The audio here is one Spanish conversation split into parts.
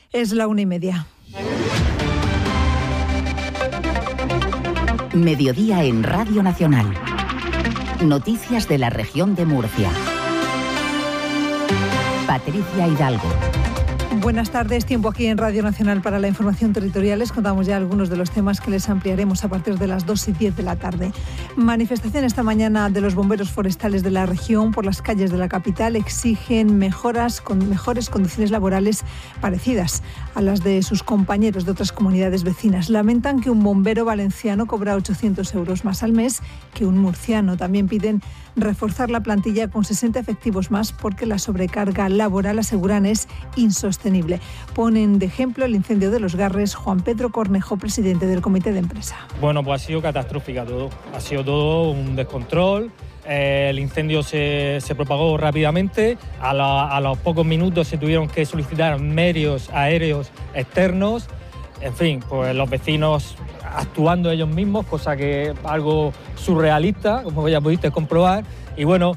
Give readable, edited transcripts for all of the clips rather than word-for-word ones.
Es la 1:30. Mediodía en Radio Nacional. Noticias de la región de Murcia. Patricia Hidalgo. Buenas tardes, tiempo aquí en Radio Nacional para la información territorial. Les contamos ya algunos de los temas que les ampliaremos a partir de las 2:10 de la tarde. Manifestación esta mañana de los bomberos forestales de la región por las calles de la capital. Exigen mejores condiciones laborales parecidas a las de sus compañeros de otras comunidades vecinas. Lamentan que un bombero valenciano cobra 800 euros más al mes que un murciano. También piden reforzar la plantilla con 60 efectivos más porque la sobrecarga laboral, aseguran, es insostenible. Ponen de ejemplo el incendio de Los Garres. Juan Pedro Cornejo, presidente del comité de empresa. Bueno, pues ha sido catastrófica todo. Ha sido todo un descontrol. El incendio se propagó rápidamente. A los pocos minutos se tuvieron que solicitar medios aéreos externos. En fin, pues los vecinos actuando ellos mismos, cosa que es algo surrealista, como ya pudiste comprobar. Y bueno,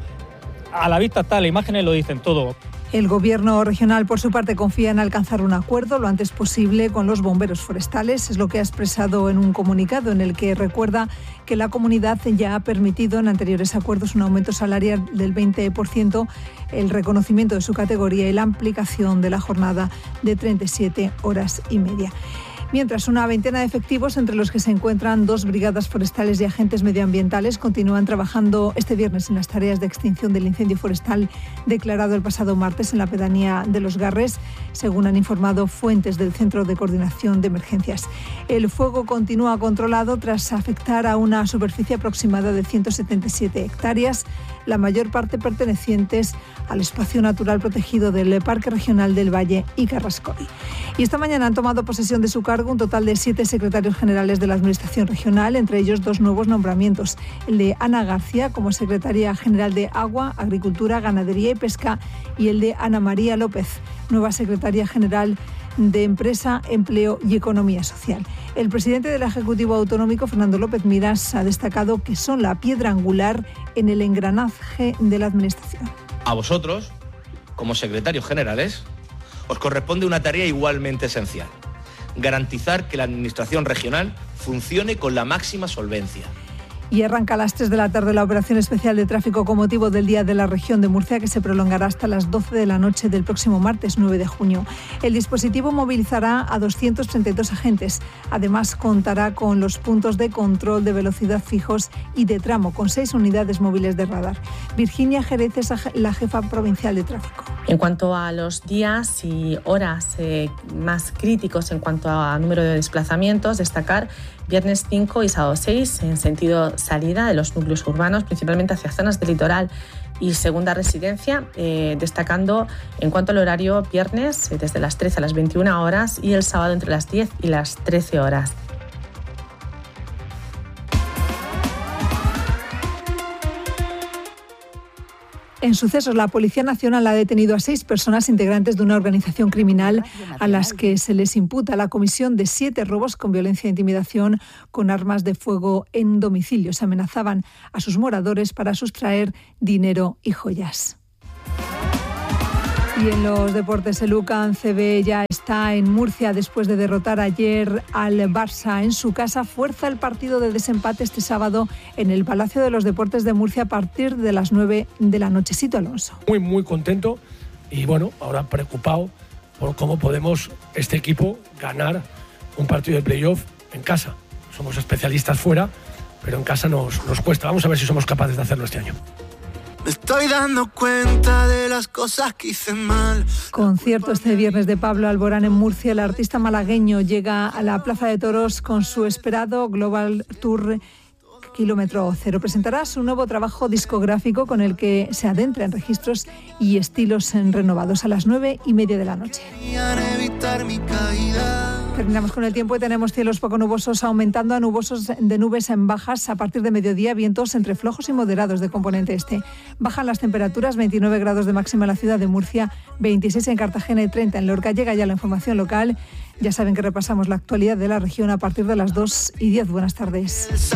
a la vista está, las imágenes lo dicen todo. El Gobierno regional, por su parte, confía en alcanzar un acuerdo lo antes posible con los bomberos forestales. Es lo que ha expresado en un comunicado en el que recuerda que la comunidad ya ha permitido en anteriores acuerdos un aumento salarial del 20%, el reconocimiento de su categoría y la ampliación de la jornada de 37 horas y media. Mientras, una veintena de efectivos, entre los que se encuentran 2 brigadas forestales y agentes medioambientales, continúan trabajando este viernes en las tareas de extinción del incendio forestal declarado el pasado martes en la pedanía de Los Garres, según han informado fuentes del Centro de Coordinación de Emergencias. El fuego continúa controlado tras afectar a una superficie aproximada de 177 hectáreas, la mayor parte pertenecientes al espacio natural protegido del Parque Regional del Valle y Carrascoy. Y esta mañana han tomado posesión de su cargo un total de 7 secretarios generales de la Administración regional, entre ellos 2 nuevos nombramientos, el de Ana García como secretaria general de Agua, Agricultura, Ganadería y Pesca, y el de Ana María López, nueva secretaria general de Empresa, Empleo y Economía Social. El presidente del Ejecutivo Autonómico, Fernando López Miras, ha destacado que son la piedra angular en el engranaje de la Administración. A vosotros, como secretarios generales, os corresponde una tarea igualmente esencial: garantizar que la Administración regional funcione con la máxima solvencia. Y arranca a las 3 de la tarde la operación especial de tráfico con motivo del Día de la Región de Murcia, que se prolongará hasta las 12 de la noche del próximo martes 9 de junio. El dispositivo movilizará a 232 agentes. Además, contará con los puntos de control de velocidad fijos y de tramo, con 6 unidades móviles de radar. Virginia Jerez es la jefa provincial de tráfico. En cuanto a los días y horas más críticos en cuanto a número de desplazamientos, destacar viernes 5 y sábado 6 en sentido salida de los núcleos urbanos, principalmente hacia zonas del litoral y segunda residencia, destacando en cuanto al horario viernes desde las 13 a las 21 horas y el sábado entre las 10 y las 13 horas. En sucesos, la Policía Nacional ha detenido a 6 personas integrantes de una organización criminal a las que se les imputa la comisión de 7 robos con violencia e intimidación con armas de fuego en domicilios. Amenazaban a sus moradores para sustraer dinero y joyas. Y en los deportes, el UCAM CB ya está en Murcia después de derrotar ayer al Barça en su casa. Fuerza el partido de desempate este sábado en el Palacio de los Deportes de Murcia a partir de las 9 de la noche. Sito Alonso. Muy contento y bueno, ahora preocupado por cómo podemos este equipo ganar un partido de playoff en casa. Somos especialistas fuera, pero en casa nos cuesta. Vamos a ver si somos capaces de hacerlo este año. Me estoy dando cuenta de las cosas que hice mal. Concierto este viernes de Pablo Alborán en Murcia. El artista malagueño llega a la Plaza de Toros con su esperado Global Tour Kilómetro Cero. Presentará su nuevo trabajo discográfico con el que se adentra en registros y estilos renovados a las 9:30 de la noche. Terminamos con el tiempo y tenemos cielos poco nubosos aumentando a nubosos de nubes en bajas a partir de mediodía, vientos entre flojos y moderados de componente este. Bajan las temperaturas, 29 grados de máxima en la ciudad de Murcia, 26 en Cartagena y 30 en Lorca. Llega ya la información local. Ya saben que repasamos la actualidad de la región a partir de las 2:10. Buenas tardes.